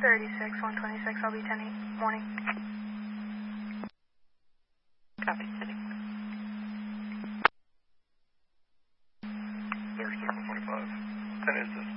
36, 126, I'll be 10-8, morning. Copy, 10-8. 36, 125. 10 is this.